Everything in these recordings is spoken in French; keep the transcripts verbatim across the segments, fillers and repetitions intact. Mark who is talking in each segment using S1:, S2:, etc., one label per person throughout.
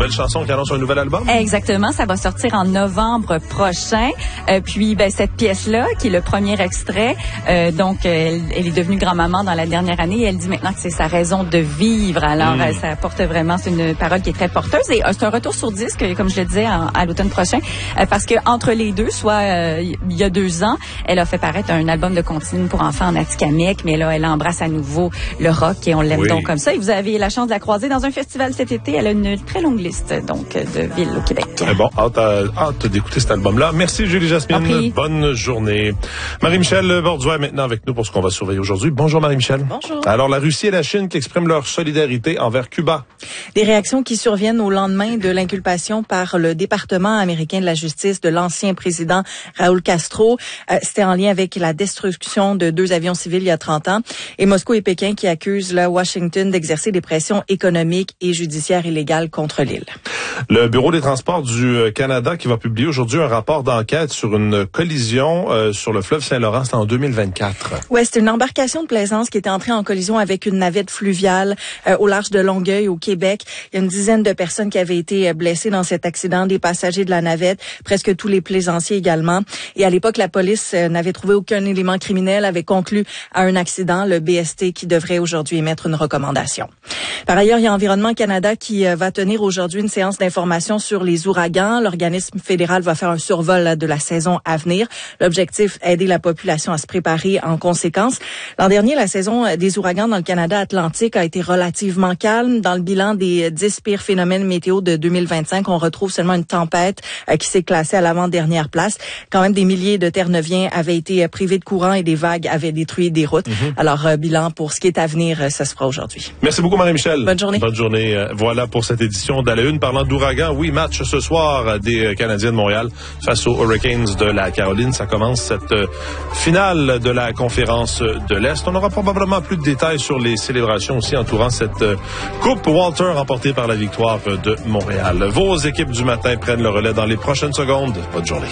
S1: nouvelle chanson qui annonce un nouvel album?
S2: Exactement, ça va sortir en novembre prochain. Euh, puis ben, cette pièce-là, qui est le premier extrait, euh, donc elle, elle est devenue grand-maman dans la dernière année et elle dit maintenant que c'est sa raison de vivre. Alors, mmh. euh, ça porte vraiment, c'est une parole qui est très porteuse et euh, c'est un retour sur disque, comme je le disais, en, à l'automne prochain, euh, parce que entre les deux, soit euh, il y a deux ans, elle a fait paraître un album de comptine pour enfants en Atikamekw, mais là, elle embrasse à nouveau le rock et on l'aime oui. donc comme ça. Et vous avez la chance de la croiser dans un festival cet été. Elle a une très longue liste donc de villes au Québec.
S1: Très bon, hâte, à, hâte d'écouter cet album-là. Merci Julie Jasmine, okay. Bonne journée. Marie-Michel Borduas est maintenant avec nous pour ce qu'on va surveiller aujourd'hui. Bonjour Marie-Michel.
S3: Bonjour.
S1: Alors la Russie et la Chine qui expriment leur solidarité envers Cuba.
S3: Des réactions qui surviennent au lendemain de l'inculpation par le département américain de la justice de l'ancien président Raúl Castro. Euh, c'était en lien avec la destruction de deux avions civils il y a trente ans. Et Moscou et Pékin qui accusent là, Washington d'exercer des pressions économiques et judiciaires illégales contre l'île.
S1: Le Bureau des transports du Canada qui va publier aujourd'hui un rapport d'enquête sur une collision euh, sur le fleuve Saint-Laurent, c'est en deux mille vingt-quatre.
S3: Ouais, c'est une embarcation de plaisance qui était entrée en collision avec une navette fluviale euh, au large de Longueuil, au Québec. Il y a une dizaine de personnes qui avaient été blessées dans cet accident, des passagers de la navette, presque tous les plaisanciers également. Et à l'époque, la police euh, n'avait trouvé aucun élément criminel, avait conclu à un accident, le B S T qui devrait aujourd'hui émettre une recommandation. Par ailleurs, il y a Environnement Canada qui euh, va tenir aujourd'hui une séance d'information sur les ouragans. L'organisme fédéral va faire un survol là, de la saison à venir. L'objectif, aider la population à se préparer en conséquence. L'an dernier, la saison des ouragans dans le Canada Atlantique a été relativement calme. Dans le bilan des dix pires phénomènes météo de deux mille vingt-cinq, on retrouve seulement une tempête euh, qui s'est classée à l'avant-dernière place. Quand même, des milliers de Terre-Neuviens avaient été privés de courant et des vagues avaient détruit des routes. Mm-hmm. Alors, euh, bilan pour ce qui est à venir, euh, ça se fera aujourd'hui.
S1: Merci beaucoup, Marie-Michel.
S3: Bonne journée.
S1: Bonne journée. Euh, voilà pour cette édition d'À la Une. Parlant d'ouragan, oui, match ce soir des Canadiens de Montréal face aux Hurricanes de la Caroline. Ça commence cette euh, finale de la conférence de l'Est. On aura probablement plus de détails sur les célébrations aussi entourant cette euh, Coupe Walter remportée par la Victoire de Montréal. Vos équipes du matin prennent le relais dans les prochaines secondes. Bonne journée.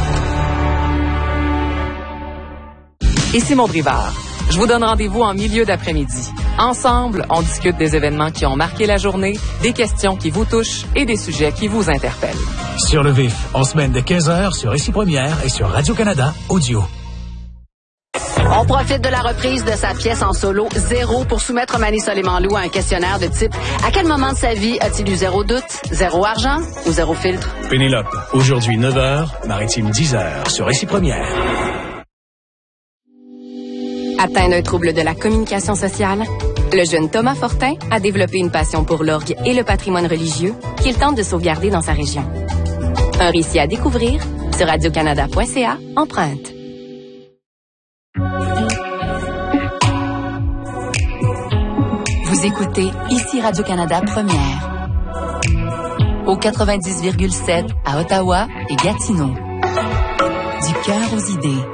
S4: Ici Maud Rivard. Je vous donne rendez-vous en milieu d'après-midi. Ensemble, on discute des événements qui ont marqué la journée, des questions qui vous touchent et des sujets qui vous interpellent.
S5: Sur le vif, en semaine de quinze heures sur Ici Première et sur Radio-Canada Audio.
S6: On profite de la reprise de sa pièce en solo Zéro pour soumettre Mani Soleiman-Lou à un questionnaire de type « À quel moment de sa vie a-t-il eu zéro doute, zéro argent ou zéro filtre? »
S5: Pénélope, aujourd'hui neuf heures, Maritime dix heures sur Ici Première.
S7: Atteint d'un trouble de la communication sociale, le jeune Thomas Fortin a développé une passion pour l'orgue et le patrimoine religieux qu'il tente de sauvegarder dans sa région. Un récit à découvrir sur radio canada point c a, empreinte.
S8: Vous écoutez ici Radio-Canada Première. Au quatre-vingt-dix virgule sept à Ottawa et Gatineau. Du cœur aux idées.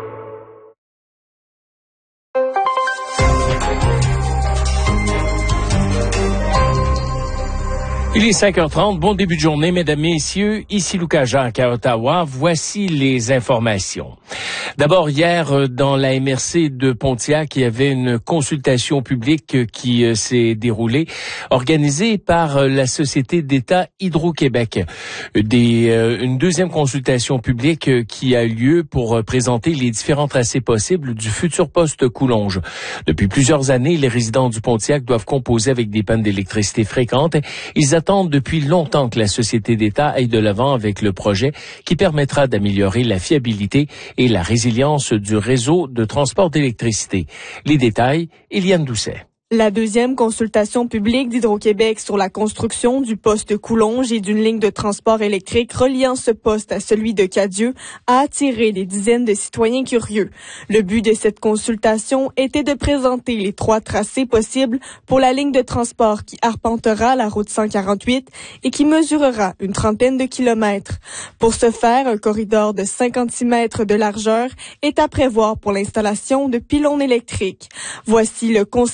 S9: Il est cinq heures trente, bon début de journée, mesdames, messieurs. Ici Lucas Jacques à Ottawa. Voici les informations. D'abord, hier, dans la M R C de Pontiac, il y avait une consultation publique qui euh, s'est déroulée, organisée par la Société d'État Hydro-Québec. Des, euh, une deuxième consultation publique euh, qui a eu lieu pour euh, présenter les différents tracés possibles du futur poste Coulonge. Depuis plusieurs années, les résidents du Pontiac doivent composer avec des pannes d'électricité fréquentes. Ils attendent depuis longtemps que la Société d'État aille de l'avant avec le projet qui permettra d'améliorer la fiabilité et la résilience du réseau de transport d'électricité. Les détails, Eliane Doucet.
S10: La deuxième consultation publique d'Hydro-Québec sur la construction du poste Coulonge et d'une ligne de transport électrique reliant ce poste à celui de Cadieux a attiré des dizaines de citoyens curieux. Le but de cette consultation était de présenter les trois tracés possibles pour la ligne de transport qui arpentera la route cent quarante-huit et qui mesurera une trentaine de kilomètres. Pour ce faire, un corridor de cinquante-six mètres de largeur est à prévoir pour l'installation de pylônes électriques. Voici le conseiller relatif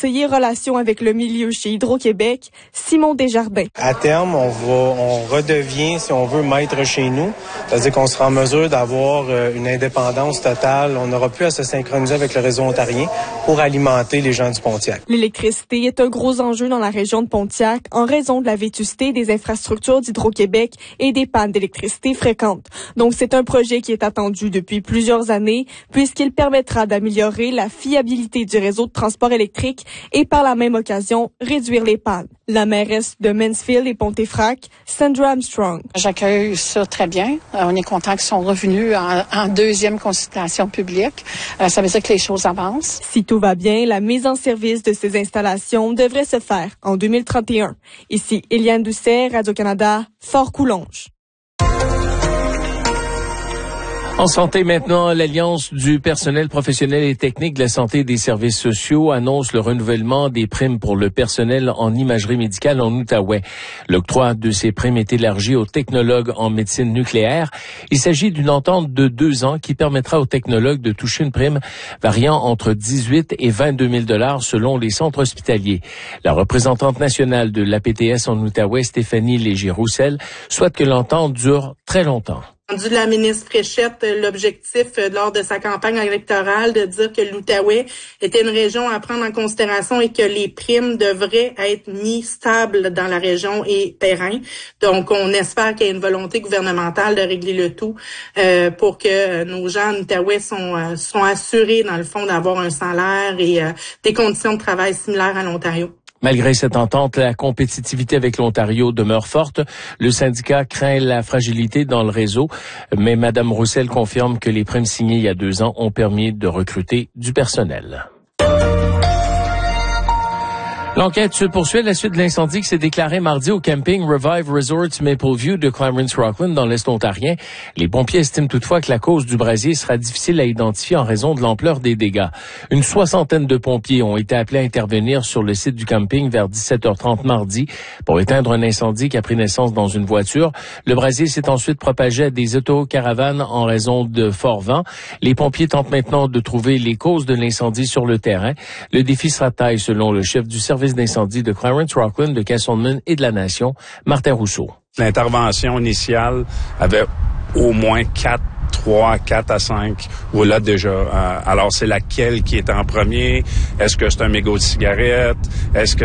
S10: relations avec le milieu chez Hydro-Québec, Simon Desjardins.
S11: À terme, on va, on redevient, si on veut, maître chez nous. C'est-à-dire qu'on sera en mesure d'avoir une indépendance totale. On n'aura plus à se synchroniser avec le réseau ontarien pour alimenter les gens du Pontiac.
S10: L'électricité est un gros enjeu dans la région de Pontiac en raison de la vétusté des infrastructures d'Hydro-Québec et des pannes d'électricité fréquentes. Donc, c'est un projet qui est attendu depuis plusieurs années puisqu'il permettra d'améliorer la fiabilité du réseau de transport électrique et par la même occasion, réduire les pannes. La mairesse de Mansfield et Pontefract, Sandra Armstrong.
S12: J'accueille ça très bien. Euh, on est content qu'ils sont revenus en, en deuxième consultation publique. Euh, ça veut dire que les choses avancent.
S10: Si tout va bien, la mise en service de ces installations devrait se faire en deux mille trente et un. Ici, Eliane Doucet, Radio-Canada, Fort-Coulonge.
S9: En santé maintenant, l'Alliance du personnel professionnel et technique de la santé et des services sociaux annonce le renouvellement des primes pour le personnel en imagerie médicale en Outaouais. L'octroi de ces primes est élargi aux technologues en médecine nucléaire. Il s'agit d'une entente de deux ans qui permettra aux technologues de toucher une prime variant entre dix-huit et vingt-deux mille dollars selon les centres hospitaliers. La représentante nationale de l'A P T S en Outaouais, Stéphanie Léger-Roussel, souhaite que l'entente dure très longtemps.
S13: De la ministre Fréchette, l'objectif lors de sa campagne électorale de dire que l'Outaouais était une région à prendre en considération et que les primes devraient être mises stables dans la région et pérennes. Donc, on espère qu'il y a une volonté gouvernementale de régler le tout euh, pour que nos gens en Outaouais sont, euh, sont assurés, dans le fond, d'avoir un salaire et euh, des conditions de travail similaires à l'Ontario.
S9: Malgré cette entente, la compétitivité avec l'Ontario demeure forte. Le syndicat craint la fragilité dans le réseau, mais Mme Roussel confirme que les primes signées il y a deux ans ont permis de recruter du personnel. L'enquête se poursuit à la suite de l'incendie qui s'est déclaré mardi au camping Revive Resorts Maple View de Clarence Rockland dans l'Est ontarien. Les pompiers estiment toutefois que la cause du brasier sera difficile à identifier en raison de l'ampleur des dégâts. Une soixantaine de pompiers ont été appelés à intervenir sur le site du camping vers dix-sept heures trente mardi pour éteindre un incendie qui a pris naissance dans une voiture. Le brasier s'est ensuite propagé à des autocaravanes en raison de fort vent. Les pompiers tentent maintenant de trouver les causes de l'incendie sur le terrain. Le défi sera de taille selon le chef du service d'incendie de Clarence Rockland, de Castleman et de la Nation, Martin Rousseau.
S14: L'intervention initiale avait au moins quatre, trois, quatre à cinq, ou là déjà. Euh, alors, c'est laquelle qui est en premier? Est-ce que c'est un mégot de cigarette? Est-ce que